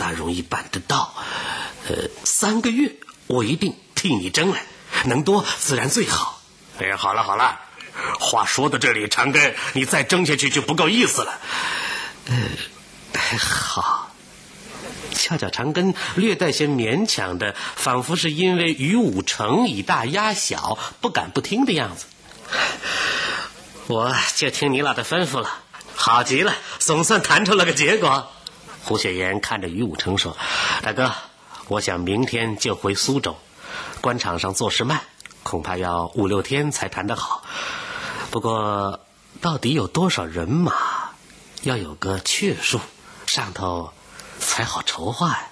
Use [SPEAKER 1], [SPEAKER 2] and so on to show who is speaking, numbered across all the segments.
[SPEAKER 1] 大容易办得到。3个月我一定替你争来，能多自然最好。哎，好了好了，话说到这里，长根，你再争下去就不够意思了。好。恰巧长根略带些勉强的，仿佛是因为于武成以大压小，不敢不听的样子。我就听你俩的吩咐了。好极了，总算谈出了个结果。胡雪岩看着于武成说：大哥，我想明天就回苏州，官场上做事慢，恐怕要5、6天才谈得好。不过到底有多少人马，要有个确数，上头才好筹划呀。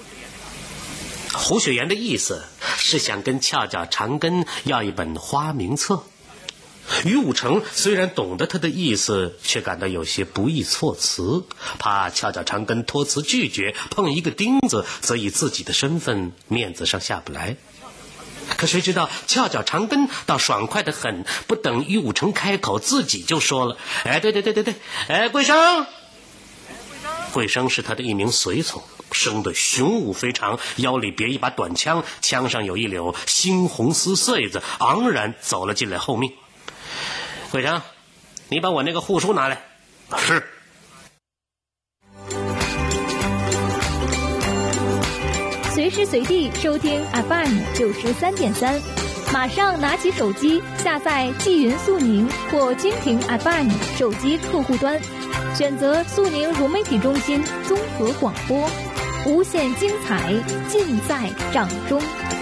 [SPEAKER 1] 胡雪岩的意思是想跟翘脚长根要一本花名册。于武成虽然懂得他的意思，却感到有些不易措辞，怕翘脚长根托辞拒绝，碰一个钉子，则以自己的身份面子上下不来。可谁知道翘脚长根倒爽快得很，不等于武成开口，自己就说了：对，桂生。桂生是他的一名随从，生得雄武非常，腰里别一把短枪，枪上有一绺猩红丝穗子，昂然走了进来候命。桂生，你把我那个护书拿来。是。
[SPEAKER 2] 随时随地收听 FM 93.3，马上拿起手机下载纪云速宁或蜻蜓 FM 手机客户端，选择速宁融媒体中心综合广播，无限精彩尽在掌中。